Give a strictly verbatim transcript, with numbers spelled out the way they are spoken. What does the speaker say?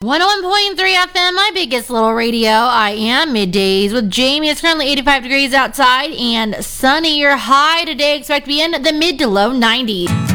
one oh one point three F M, my biggest little radio. I am Middays with Jamie. It's currently eighty-five degrees outside and sunny. Your high today expect to be in the mid to low nineties.